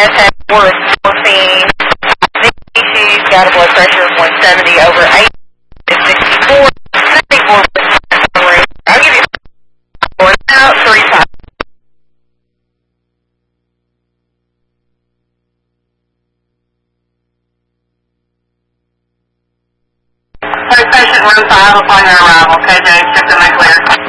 has had more morphine. She's got a blood pressure of 170 over 8 is 64. 94 room. I'll give you 4 out, 3 times. Patient room 5 upon your arrival. KJ, system clear.